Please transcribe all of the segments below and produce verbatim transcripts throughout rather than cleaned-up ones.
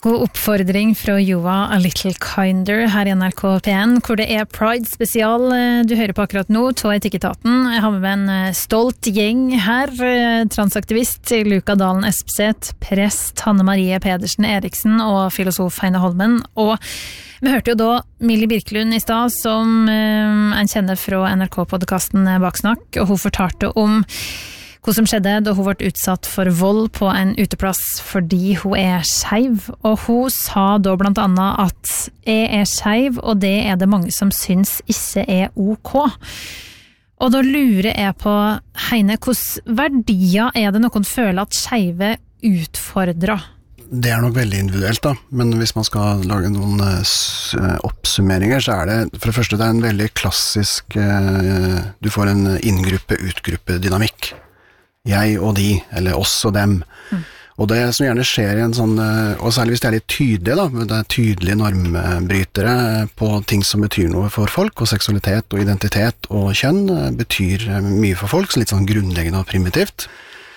God oppfordring fra Joa A Little Kinder her i N R K P N, hvor det er Pride spesial du hører på akkurat nå, til Etikketaten. Jeg har med meg en stolt gjeng her, transaktivist Luka Dalen Espeseth, prest Hanne Marie Pedersen Eriksen og filosof Heine Holmen. Og vi hørte jo da Millie Birkelund i stad, som en kjenner fra N R K-podcasten Baksnakk, og hun fortalte om hva som skjedde da hun ble utsatt for vold på en uteplass fordi hun er skeiv. Og hun sa da blant annet at jeg er skeiv, og det er det mange som syns ikke er ok. Og da lurer jeg på, Heine, hvilke verdier er det noen føler at skeive utfordrer? Det er nok veldig individuelt da, men hvis man skal lage noen oppsummeringer, så er det, for det første, det er en veldig klassisk, du får en inngruppe-utgruppe dynamikk. Jeg og de, eller oss og dem. Mm. Og det som gjerne skjer i en sånn, og særlig hvis det er litt tydelig da, det er tydelige normbrytere på ting som betyr noe for folk, og seksualitet og identitet og kjønn betyr mye for folk, så litt sånn grunnleggende og primitivt.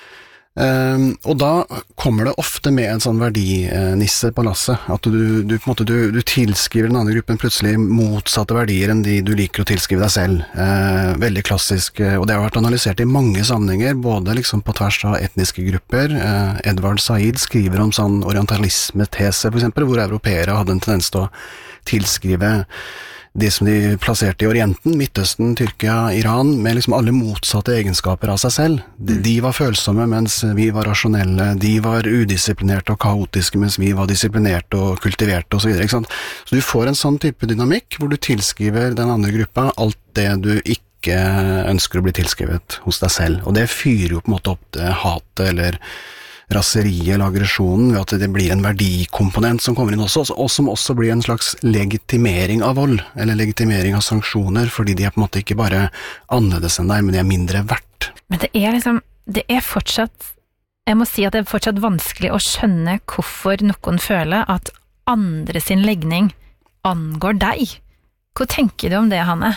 Um, og da kommer det ofte med en sånn verdinisse på lasset, at du, du, på en måte, du, du tilskriver den andre gruppen plutselig motsatte verdier enn de du liker å tilskrive deg selv. Uh, veldig klassisk, og det har vært analysert i mange sammenhenger, både liksom på tvers av etniske grupper. Uh, Edward Said skriver om sånn orientalisme-tese, for eksempel, hvor europeere hadde en tendens til å tilskrive de som de plasserte i Orienten, Midtøsten, Tyrkia, Iran, med liksom alle motsatte egenskaper av seg selv. De, de var følsomme, mens vi var rasjonelle. De var udisiplinerte og kaotiske, mens vi var disiplinerte og kultiverte og så videre, ikke sant? Så du får en sånn type dynamikk, hvor du tilskriver den andre gruppa alt det du ikke ønsker å bli tilskrevet hos deg selv. Og det fyrer jo på en måte opp det hatet eller raseriet eller aggresjonen ved at det blir en verdikomponent som kommer inn også, og som også blir en slags legitimering av vold, eller legitimering av sanksjoner, fordi de er på en måte ikke bare annerledes enn deg, men de er mindre verdt. Men det er liksom, det er fortsatt, jeg må si at det er fortsatt vanskelig å skjønne hvorfor noen føler at andre sin legning angår deg. Hva tenker du om det, Hanne?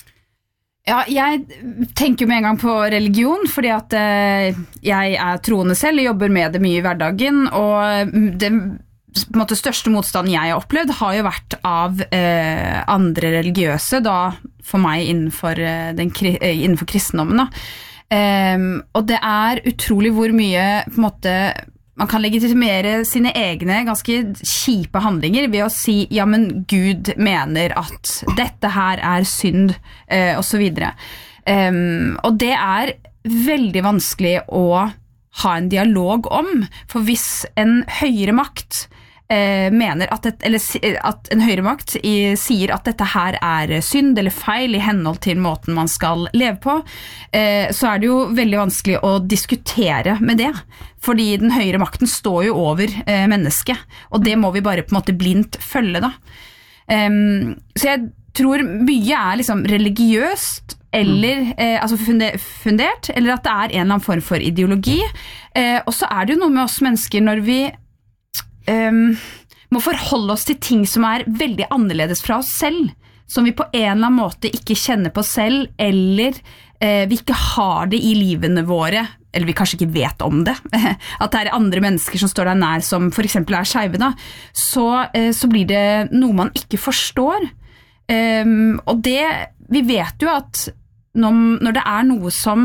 Ja, jeg tenker med en gang på religion, fordi at eh, jeg er troende selv, jobber med det mye i hverdagen, og det på en måte, største motstanden jeg har opplevd har jo vært av eh, andre religiøse, da for meg innenfor, eh, den, innenfor kristendommen. Da. Eh, og det er utrolig hvor mye på en måte, man kan legitimere sine egne ganske kjipe handlinger ved å si, ja, men Gud mener at dette her er synd, eh, og så videre. Um, og det er veldig vanskelig å ha en dialog om, for hvis en høyere makt eh, mener at, et, eller, at en høyere makt i, sier at dette her er synd eller feil i henhold til måten man skal leve på, eh, så er det jo veldig vanskelig å diskutere med det. Fordi den høyere makten står jo over eh, mennesket, og det må vi bare på en måte blindt følge da. Um, så jeg tror mye er liksom religiøst, eller eh, altså fundert, eller at det er en eller annen form for ideologi. Eh, og så er det jo noe med oss mennesker når vi um, må forholde oss til ting som er veldig annerledes fra oss selv, som vi på en eller annen måte ikke kjenner på selv, eller eh, vi ikke har det i livene våre, eller vi kanskje ikke vet om det, at det er andre mennesker som står der nær, som for eksempel er skeive, da, så, eh, så blir det noe man ikke forstår. Um, og det, vi vet jo at når, når det er noe som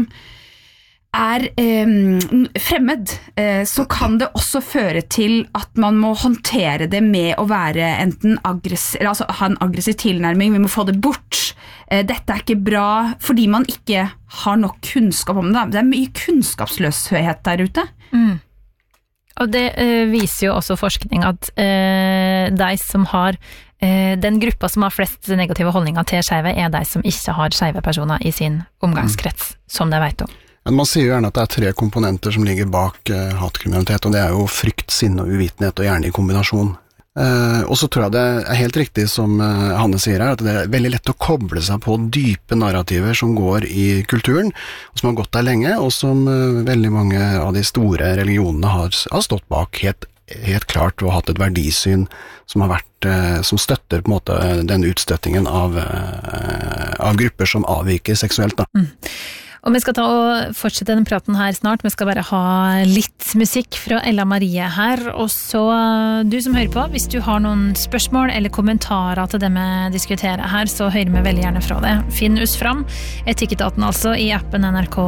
er um, fremmed, uh, så kan det også føre til at man må håndtere det med å være enten aggressiv, altså ha en aggressiv tilnærming, vi må få det bort, uh, dette er ikke bra, fordi man ikke har nok kunnskap om det. Det er mye kunnskapsløshet der ute. Mm. Og det uh, viser jo også forskning at uh, de som har uh, den gruppa som har flest negative holdninger til skeive er de som ikke har skeive personer i sin omgangskrets, mm. som de vet om. Men man sier jo gjerne at det er tre komponenter som ligger bak uh, hatkriminalitet, og det er jo frykt, sinne og uvitenhet, og gjerne i kombinasjon. Uh, og så tror jeg det er helt riktig som uh, Hanne sier her, at det er veldig lett å koble seg på dype narrativer som går i kulturen, og som har gått der lenge, og som uh, veldig mange av de store religionene har, har stått bak helt, helt klart, og hatt et verdisyn som har vært, uh, som støtter på en måte den utstøttingen av, uh, av grupper som avviker seksuelt da. Mm. Og vi skal ta og fortsette den praten her snart, vi skal bare ha litt musikk fra Ella Marie her, og så du som hører på, hvis du har noen spørsmål eller kommentarer til det vi diskuterer her, så hører vi veldig gjerne fra det. Finn oss fram, Etikketaten altså, i appen N R K